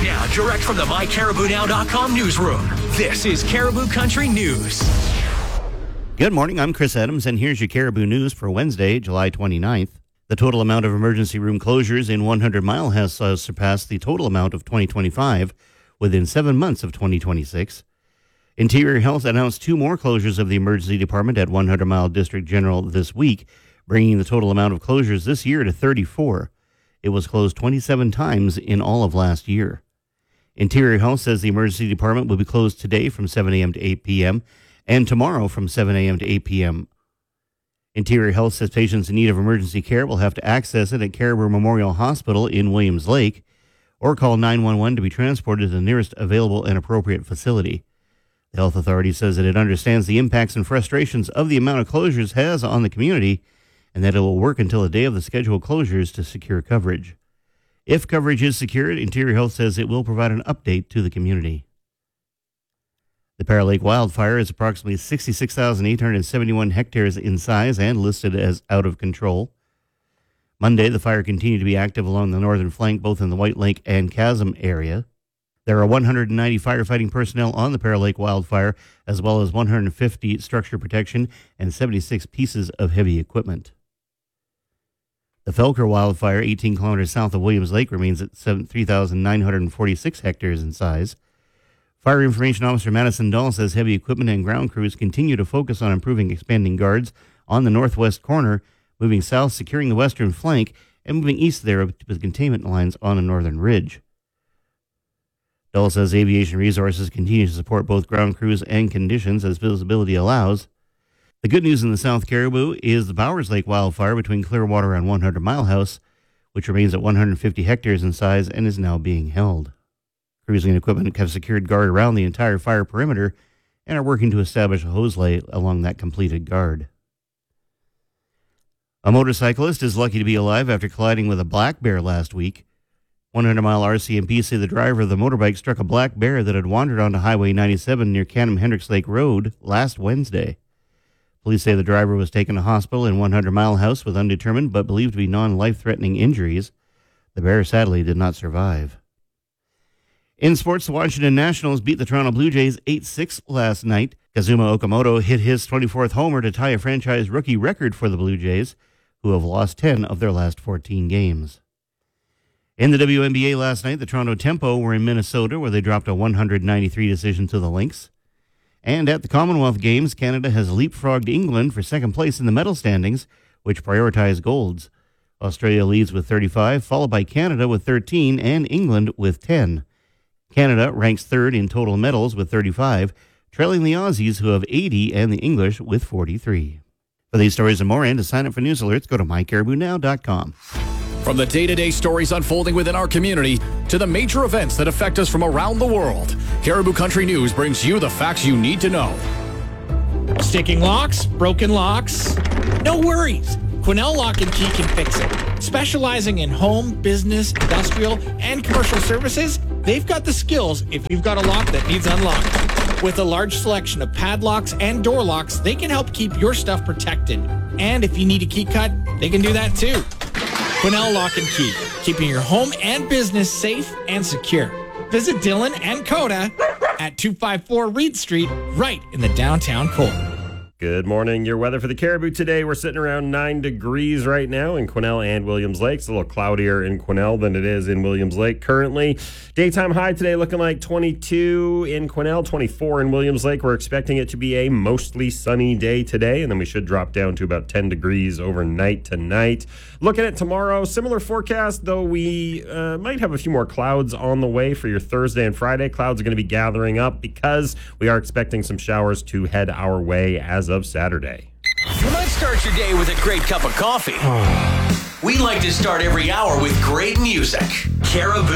now, direct from the MyCaribouNow.com newsroom. This is Caribou Country News. Good morning, I'm Chris Adams, and here's your Caribou News for Wednesday, July 29th. The total amount of emergency room closures in 100 Mile has surpassed the total amount of 2025 within 7 months of 2026. Interior Health announced 2 more closures of the emergency department at 100 Mile District General this week, bringing the total amount of closures this year to 34. It was closed 27 times in all of last year. Interior Health says the emergency department will be closed today from 7 a.m. to 8 p.m. and tomorrow from 7 a.m. to 8 p.m. Interior Health says patients in need of emergency care will have to access it at Caribou Memorial Hospital in Williams Lake or call 911 to be transported to the nearest available and appropriate facility. The health authority says that it understands the impacts and frustrations of the amount of closures has on the community and that it will work until the day of the scheduled closures to secure coverage. If coverage is secured, Interior Health says it will provide an update to the community. The Pear Lake wildfire is approximately 66,871 hectares in size and listed as out of control. Monday, the fire continued to be active along the northern flank, both in the White Lake and Chasm area. There are 190 firefighting personnel on the Pear Lake wildfire, as well as 150 structure protection and 76 pieces of heavy equipment. The Felker wildfire, 18 kilometers south of Williams Lake, remains at 3,946 hectares in size. Fire Information Officer Madison Dahl says heavy equipment and ground crews continue to focus on improving expanding guards on the northwest corner, moving south, securing the western flank, and moving east there with containment lines on a northern ridge. Dahl says aviation resources continue to support both ground crews and conditions as visibility allows. The good news in the South Caribou is the Bowers Lake wildfire between Clearwater and 100 Mile House, which remains at 150 hectares in size and is now being held. Crews and equipment have secured guard around the entire fire perimeter and are working to establish a hose lay along that completed guard. A motorcyclist is lucky to be alive after colliding with a black bear last week. 100 Mile RCMP say the driver of the motorbike struck a black bear that had wandered onto Highway 97 near Canham-Hendricks Lake Road last Wednesday. Police say the driver was taken to hospital in 100 Mile House with undetermined but believed to be non-life-threatening injuries. The bear sadly did not survive. In sports, the Washington Nationals beat the Toronto Blue Jays 8-6 last night. Kazuma Okamoto hit his 24th homer to tie a franchise rookie record for the Blue Jays, who have lost 10 of their last 14 games. In the WNBA last night, the Toronto Tempo were in Minnesota, where they dropped a 193 decision to the Lynx. And at the Commonwealth Games, Canada has leapfrogged England for second place in the medal standings, which prioritize golds. Australia leads with 35, followed by Canada with 13 and England with 10. Canada ranks third in total medals with 35, trailing the Aussies, who have 80, and the English with 43. For these stories and more, and to sign up for news alerts, go to mycaribounow.com. From the day-to-day stories unfolding within our community to the major events that affect us from around the world, Caribou Country News brings you the facts you need to know. Sticking locks, broken locks, no worries. Quinnell Lock and Key can fix it. Specializing in home, business, industrial, and commercial services, they've got the skills if you've got a lock that needs unlocked. With a large selection of padlocks and door locks, they can help keep your stuff protected. And if you need a key cut, they can do that too. Quinnell Lock and Key, keeping your home and business safe and secure. Visit Dylan and Coda at 254 Reed Street, right in the downtown core. Good morning. Your weather for the Caribou today. We're sitting around 9 degrees right now in Quinnell and Williams Lake. It's a little cloudier in Quinnell than it is in Williams Lake currently. Daytime high today looking like 22 in Quinnell, 24 in Williams Lake. We're expecting it to be a mostly sunny day today, and then we should drop down to about 10 degrees overnight tonight. Looking at tomorrow, similar forecast, though we might have a few more clouds on the way for your Thursday and Friday. Clouds are going to be gathering up because we are expecting some showers to head our way as of Saturday. You might start your day with a great cup of coffee. We like to start every hour with great music. Caribou